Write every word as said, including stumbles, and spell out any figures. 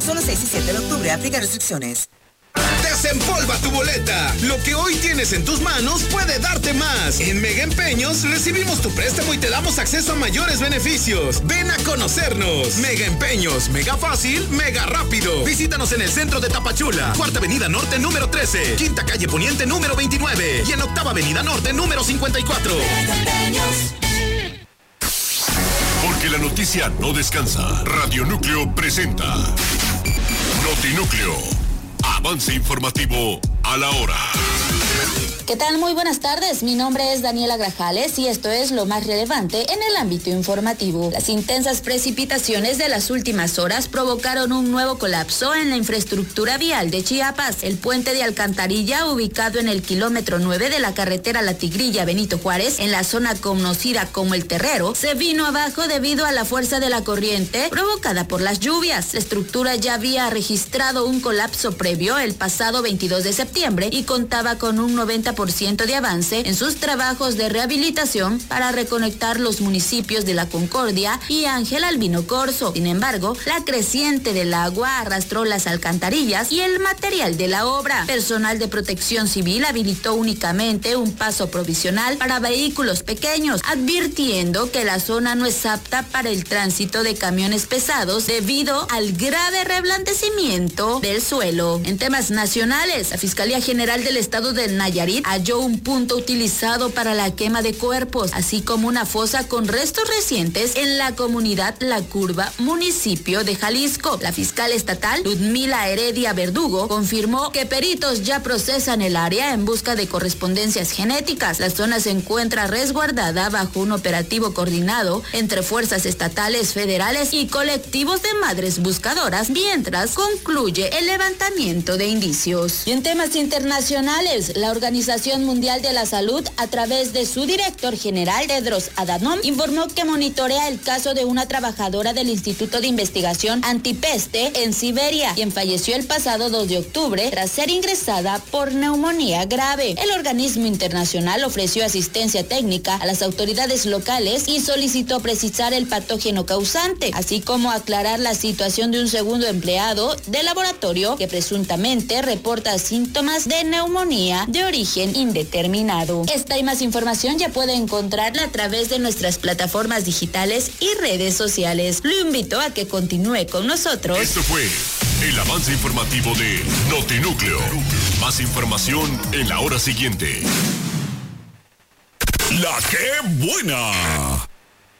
Solo seis y siete de octubre, aplica restricciones. Desempolva tu boleta. Lo que hoy tienes en tus manos puede darte más. En Mega Empeños recibimos tu préstamo y te damos acceso a mayores beneficios. Ven a conocernos. Mega Empeños, mega fácil, mega rápido. Visítanos en el centro de Tapachula, Cuarta Avenida Norte número trece, Quinta Calle Poniente número veintinueve y en Octava Avenida Norte número cincuenta y cuatro. Mega Empeños. Porque la noticia no descansa. Radio Núcleo presenta Notinúcleo. Avance informativo a la hora. ¿Qué tal? Muy buenas tardes. Mi nombre es Daniela Grajales y esto es lo más relevante en el ámbito informativo. Las intensas precipitaciones de las últimas horas provocaron un nuevo colapso en la infraestructura vial de Chiapas. El puente de Alcantarilla, ubicado en el kilómetro nueve de la carretera La Tigrilla Benito Juárez, en la zona conocida como El Terrero, se vino abajo debido a la fuerza de la corriente provocada por las lluvias. La estructura ya había registrado un colapso previo el pasado veintidós de septiembre y contaba con un noventa por ciento de avance en sus trabajos de rehabilitación para reconectar los municipios de La Concordia y Ángel Albino Corzo. Sin embargo, la creciente del agua arrastró las alcantarillas y el material de la obra. Personal de Protección Civil habilitó únicamente un paso provisional para vehículos pequeños, advirtiendo que la zona no es apta para el tránsito de camiones pesados debido al grave reblandecimiento del suelo. En temas nacionales, la Fiscalía General del Estado de Nayarit halló un punto utilizado para la quema de cuerpos, así como una fosa con restos recientes en la comunidad La Curva, municipio de Jalisco. La fiscal estatal, Ludmila Heredia Verdugo, confirmó que peritos ya procesan el área en busca de correspondencias genéticas. La zona se encuentra resguardada bajo un operativo coordinado entre fuerzas estatales, federales y colectivos de madres buscadoras, mientras concluye el levantamiento de indicios. Y en temas internacionales, la Organización Mundial de la Salud, a través de su director general, Tedros Adhanom, informó que monitorea el caso de una trabajadora del Instituto de Investigación Antipeste en Siberia, quien falleció el pasado dos de octubre tras ser ingresada por neumonía grave. El organismo internacional ofreció asistencia técnica a las autoridades locales y solicitó precisar el patógeno causante, así como aclarar la situación de un segundo empleado del laboratorio que presuntamente reporta síntomas de neumonía de origen indeterminado. Esta y más información ya puede encontrarla a través de nuestras plataformas digitales y redes sociales. Lo invito a que continúe con nosotros. Esto fue el avance informativo de Notinúcleo. Más información en la hora siguiente. La que buena.